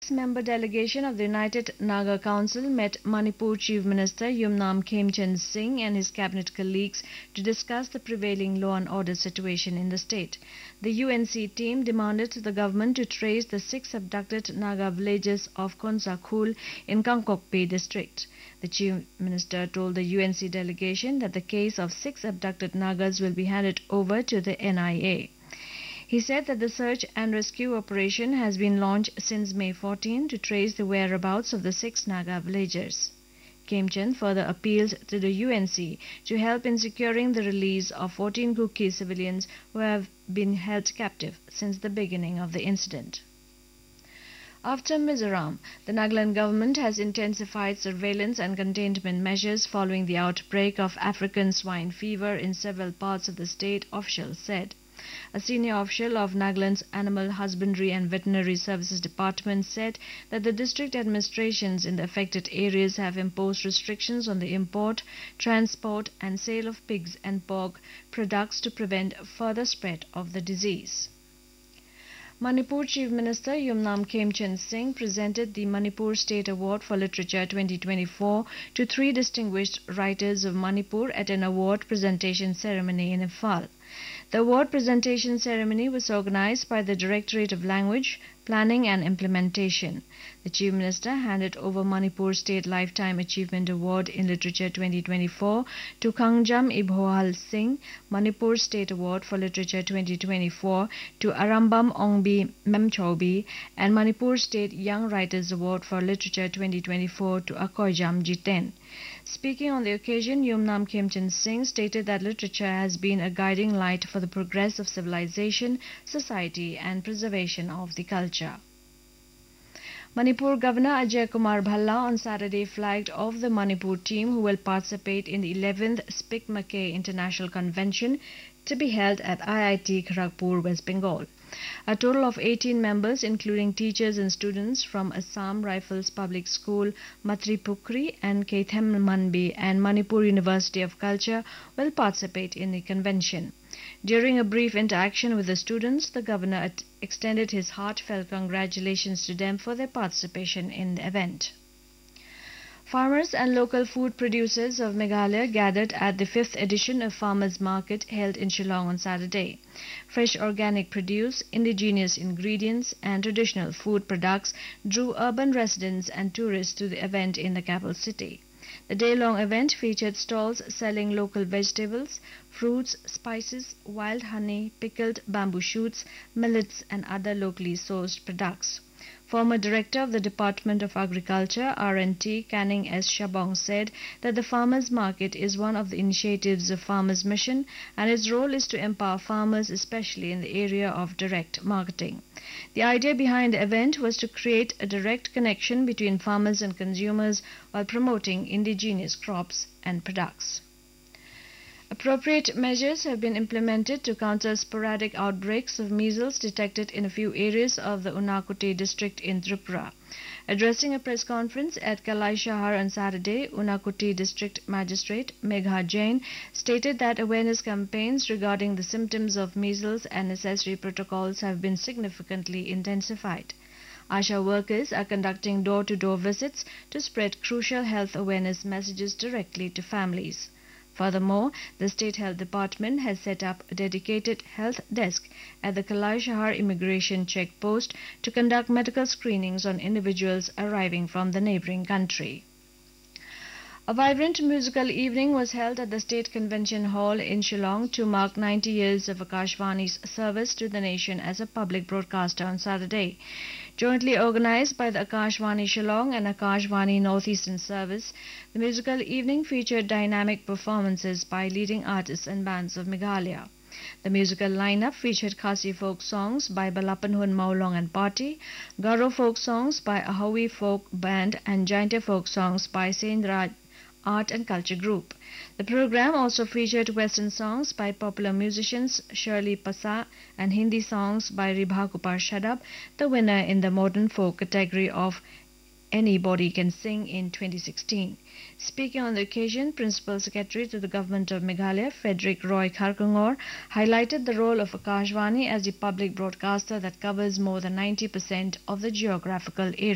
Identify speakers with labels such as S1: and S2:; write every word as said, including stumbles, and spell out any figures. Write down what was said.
S1: Member delegation of the United Naga Council met Manipur Chief Minister Yumnam Khemchand Singh and his cabinet colleagues to discuss the prevailing law and order situation in the state. The U N C team demanded the government to trace the six abducted Naga villages of Khonsakhul in Kangkokpi district. The Chief Minister told the U N C delegation that the case of six abducted Nagas will be handed over to the N I A. He said that the search and rescue operation has been launched since May fourteenth to trace the whereabouts of the six Naga villagers. Khemchand further appealed to the U N C to help in securing the release of fourteen Kuki civilians who have been held captive since the beginning of the incident. After Mizoram, the Nagaland government has intensified surveillance and containment measures following the outbreak of African swine fever in several parts of the state, officials said. A senior official of Nagaland's Animal Husbandry and Veterinary Services Department said that the district administrations in the affected areas have imposed restrictions on the import, transport and sale of pigs and pork products to prevent further spread of the disease. Manipur Chief Minister Yumnam Khemchand Singh presented the Manipur State Award for Literature twenty twenty-four to three distinguished writers of Manipur at an award presentation ceremony in Imphal. The award presentation ceremony was organized by the Directorate of Language, Planning and Implementation. The Chief Minister handed over Manipur State Lifetime Achievement Award in Literature twenty twenty-four to Kangjam Ibhoal Singh, Manipur State Award for Literature twenty twenty-four to Arambam Ongbi Memchobi, and Manipur State Young Writers Award for Literature twenty twenty-four to Akoijam Jiten. Speaking on the occasion, Yumnam Khemchand Singh stated that literature has been a guiding light for the progress of civilization, society and preservation of the culture. Manipur Governor Ajay Kumar Bhalla on Saturday flagged off the Manipur team who will participate in the eleventh Spik Mackay International Convention to be held at I I T Kharagpur, West Bengal. A total of eighteen members, including teachers and students from Assam Rifles Public School, Matripukri and Keithem Manbi and Manipur University of Culture, will participate in the convention. During a brief interaction with the students, the governor extended his heartfelt congratulations to them for their participation in the event. Farmers and local food producers of Meghalaya gathered at the fifth edition of Farmers Market held in Shillong on Saturday. Fresh organic produce, indigenous ingredients and traditional food products drew urban residents and tourists to the event in the capital city. The day-long event featured stalls selling local vegetables, fruits, spices, wild honey, pickled bamboo shoots, millets and other locally sourced products. Former Director of the Department of Agriculture, R and T, Canning S. Shabong, said that the Farmers Market is one of the initiatives of Farmers Mission and its role is to empower farmers, especially in the area of direct marketing. The idea behind the event was to create a direct connection between farmers and consumers while promoting indigenous crops and products. Appropriate measures have been implemented to counter sporadic outbreaks of measles detected in a few areas of the Unakoti district in Tripura. Addressing a press conference at Kalaishahar on Saturday, Unakoti District Magistrate Megha Jain stated that awareness campaigns regarding the symptoms of measles and necessary protocols have been significantly intensified. Asha workers are conducting door-to-door visits to spread crucial health awareness messages directly to families. Furthermore, the State Health Department has set up a dedicated health desk at the Kalaishahar immigration checkpost to conduct medical screenings on individuals arriving from the neighbouring country. A vibrant musical evening was held at the State Convention Hall in Shillong to mark ninety years of Akashvani's service to the nation as a public broadcaster on Saturday. Jointly organized by the Akashvani Shillong and Akashvani Northeastern Service, the musical evening featured dynamic performances by leading artists and bands of Meghalaya. The musical lineup featured Khasi folk songs by Balapanhun Maulong and Party, Garo folk songs by Ahawi folk band and Jaintia folk songs by Sendraj Art and Culture Group. The program also featured Western songs by popular musicians Shirley Pasa and Hindi songs by Ribha Kupar Shadab, the winner in the modern folk category of Anybody Can Sing in twenty sixteen. Speaking on the occasion, Principal Secretary to the Government of Meghalaya, Frederick Roy Kharkangor, highlighted the role of Akashvani as the public broadcaster that covers more than ninety percent of the geographical area.